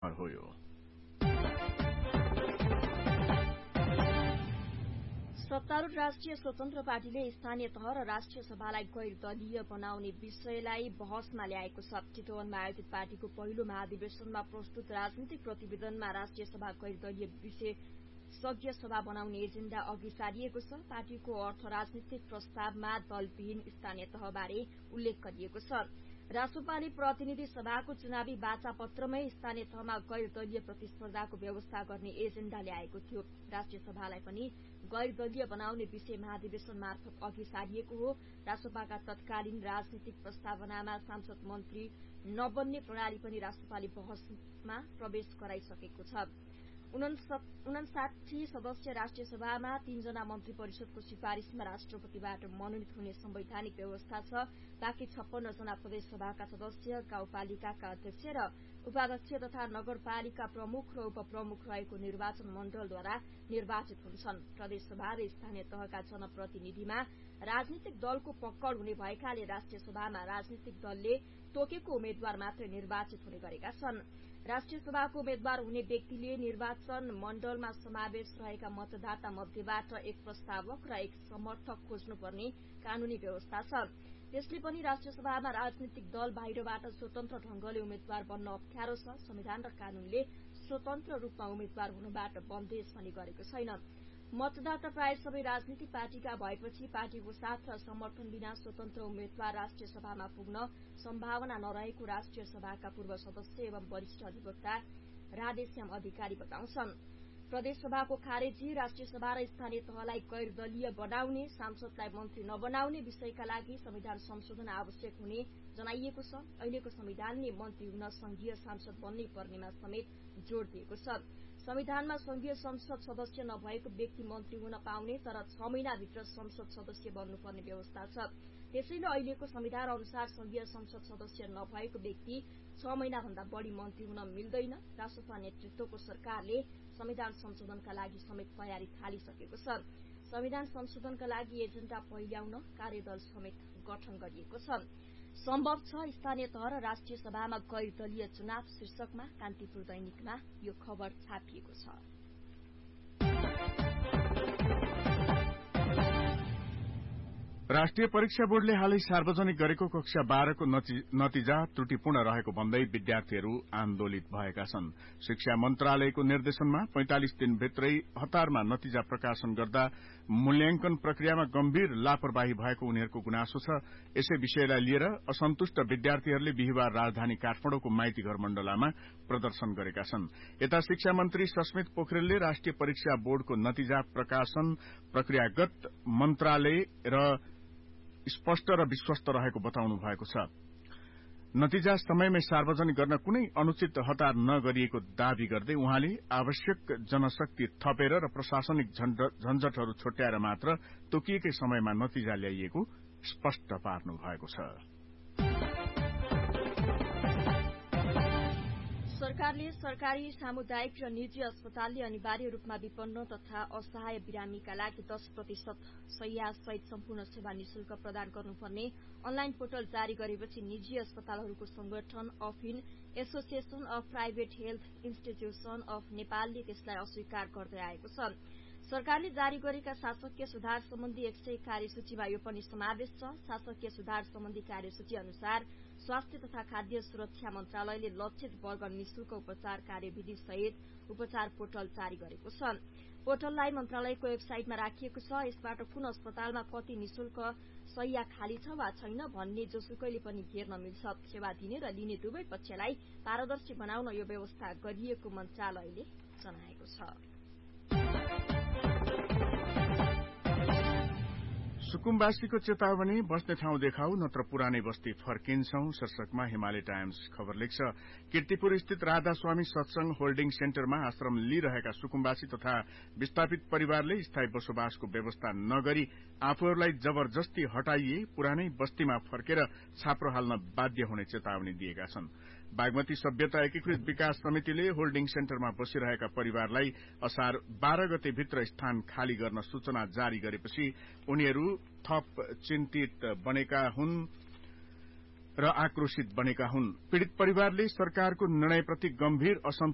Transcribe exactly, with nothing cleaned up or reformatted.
हो यो। सत्तारूढ़ राष्ट्रिय स्वतन्त्र पार्टीले स्थानीय तह र राष्ट्रिय सभालाई गैर दलीय बनाउने विषयलाई बहसमा ल्याएको छ। चितवनमा आयोजित पार्टीको पहिलो महाधिवेशनमा प्रस्तुत राजनीतिक प्रतिवेदनमा राष्ट्रिय सभा गैर दलीय विशेषज्ञ सभा बनाउने एजेण्डा अघि सारिएको छ। पार्टीको अर्थ राजनीतिक प्रस्तावमा दलविहीन स्थानीय तहबारे उल्लेख गरिएको छ। रासोपाले प्रतिनिधि सभाको चुनावी वाचा पत्रमै स्थानीय तहमा गैर दलीय प्रतिस्पर्धाको व्यवस्था गर्ने एजेण्डा ल्याएको थियो। राष्ट्रिय सभालाई पनि गैर दलीय बनाउने विषय महाधिवेशन मार्फत अघि सारिएको हो। रासोपाका तत्कालीन राजनीतिक प्रस्तावनामा सांसद मन्त्री नबन्ने प्रणाली पनि रासोपाले बहसमा प्रवेश गराइसकेको छ। उनसाठी सदस्य राष्ट्रिय सभामा तीनजना मन्त्री परिषदको सिफारिशमा राष्ट्रपतिबाट मनोनित हुने संवैधानिक व्यवस्था छ। बाँकी छप्पन्न जना प्रदेश सभाका सदस्य गाउँपालिकाका अध्यक्ष र उपाध्यक्ष तथा नगरपालिका प्रमुख र उपप्रमुख रहेको निर्वाचन मण्डलद्वारा निर्वाचित हुन्छन्। प्रदेश सभा र स्थानीय तहका जनप्रतिनिधिमा राजनीतिक दलको पक्कड हुने भएकाले राष्ट्रिय सभामा राजनीतिक दलले तोकेको उम्मेद्वार मात्रै निर्वाचित हुने गरेका छन्। राष्ट्रिय सभाको उम्मेद्वार हुने व्यक्तिले निर्वाचन मण्डलमा समावेश रहेका मतदाता मध्येबाट एक प्रस्तावक र एक समर्थक खोज्नुपर्ने कानूनी व्यवस्था छ। त्यसले पनि राष्ट्रिय सभामा राजनीतिक दल बाहिरबाट स्वतन्त्र ढंगले उम्मेद्वार बन्न अप्ठ्यारो छ। संविधान र कानूनले स्वतन्त्र रूपमा उम्मेद्वार हुनबाट बन्देज पनि गरेको छैन। मतदाता प्राय सबै राजनीतिक पार्टीका भएपछि पार्टीको साथ र समर्थन बिना स्वतन्त्र उम्मेद्वार राष्ट्रिय सभामा पुग्न सम्भावना नरहेको राष्ट्रिय सभाका पूर्व सदस्य एवं वरिष्ठ अधिवक्ता राधेश्याम अधिकारी बताउँछन्। प्रदेश सभाको खारेजी, राष्ट्रिय सभा र स्थानीय तहलाई गैर दलीय बनाउने, सांसदलाई मन्त्री नबनाउने विषयका लागि संविधान संशोधन आवश्यक हुने जनाइएको छ। अहिलेको संविधानले मन्त्री हुन संघीय सांसद बन्नै पर्नेमा समेत जोड़ दिएको छ। संविधानमा संघीय संसद सदस्य नभएको व्यक्ति मन्त्री हुन पाउने तर छ महिनाभित्र संसद सदस्य बन्नुपर्ने व्यवस्था छ। त्यसैले अहिलेको संविधान अनुसार संघीय संसद सदस्य नभएको व्यक्ति छ महिनाभन्दा बढ़ी मन्त्री हुन मिल्दैन। रासोपा नेतृत्वको सरकारले संविधान संशोधनका लागि समेत तयारी थालिसकेको छ। संविधान संशोधनका लागि एजेण्डा पहिल्याउन कार्यदल समेत गठन गरिएको छ। सम्भव छ स्थानीय तह र राष्ट्रिय सभामा गैर दलीय चुनाव शीर्षकमा कान्तिपुर दैनिकमा यो खबर छापिएको छ। राष्ट्रिय परीक्षा बोर्डले हालै सार्वजनिक गरेको कक्षा बाह्रको नतिजा त्रुटिपूर्ण रहेको भन्दै विद्यार्थीहरू आन्दोलित भएका छन्। शिक्षा मन्त्रालयको निर्देशनमा पैंतालिस दिनभित्रै हतारमा नतिजा प्रकाशन गर्दा मूल्याङ्कन प्रक्रियामा गम्भीर लापरवाही भएको उनीहरूको गुनासो छ। यसै विषयलाई लिएर असन्तुष्ट विद्यार्थीहरूले बिहिबार राजधानी काठमाडौँको माइती घर मण्डलामा प्रदर्शन गरेका छन्। यता शिक्षा मन्त्री सस्मित पोखरेलले राष्ट्रिय परीक्षा बोर्डको नतिजा प्रकाशन प्रक्रियागत मन्त्रालय र स्पष्ट र विश्वस्त रहेको बताउनु भएको छ। नतिजा समयमै सार्वजनिक गर्न कुनै अनुचित हतार नगरिएको दावी गर्दै उहाँले आवश्यक जनशक्ति थपेर र प्रशासनिक झन्झटहरू छुट्याएर मात्र तोकिएकै समयमा नतिजा ल्याइएको स्पष्ट पार्नु भएको छ। सरकारले सरकारी, सामुदायिक र निजी अस्पतालले अनिवार्य रूपमा विपन्न तथा असहाय बिरामीका लागि दस प्रतिशत शय्या सहित सम्पूर्ण सेवा निशुल्क प्रदान गर्नुपर्ने अनलाइन पोर्टल जारी गरेपछि निजी अस्पतालहरूको संगठन अफिन association of private health institution of नेपालले त्यसलाई अस्वीकार गर्दै आएको छ। सरकारले जारी गरेका शासकीय सुधार सम्बन्धी एक सय कार्यसूचीमा यो पनि समावेश छ। शासकीय सुधार सम्बन्धी कार्यसूची अनुसार स्वास्थ्य तथा खाद्य सुरक्षा मन्त्रालयले लक्षित वर्ग निशुल्क उपचार कार्यविधि सहित उपचार पोर्टल जारी गरेको छ। पोर्टललाई मन्त्रालयको वेबसाइटमा राखिएको छ। यसबाट कुन अस्पतालमा कति निशुल्क शय्या खाली छ वा छैन भन्ने जोसुकैले पनि हेर्न मिल्छ। सेवा दिने र लिने दुवै पक्षलाई पारदर्शी बनाउन यो व्यवस्था गरिएको मन्त्रालयले जनाएको छ। सुकुम्बासीको चेतावनी, बस्ने ठाउँ देखाऊ नत्र पुरानै बस्ती फर्किन्छौं शीर्षकमा हिमालय टाइम्स खबर लेख्छ। कीर्तिपुर स्थित राधास्वामी सत्संग होल्डिङ सेन्टरमा आश्रम लिइरहेका सुकुम्बासी तथा विस्थापित परिवारले स्थायी बसोबासको व्यवस्था नगरी आफूहरूलाई जबरजस्ती हटाइए पुरानै बस्तीमा फर्केर छाप्रो हाल्न बाध्य हुने चेतावनी दिएका छन्। बागमती सभ्यता एकीकृत विकास समितिले होल्डिङ सेन्टरमा बसिरहेका परिवारलाई असार बाह्र गते भित्र स्थान खाली गर्न सूचना जारी गरेपछि उनीहरू थप चिन्तित बनेका हुन् र आक्रोशित बनेका हुन्। पीड़ित परिवारले सरकारको निर्णयप्रति गम्भीर असन्तोष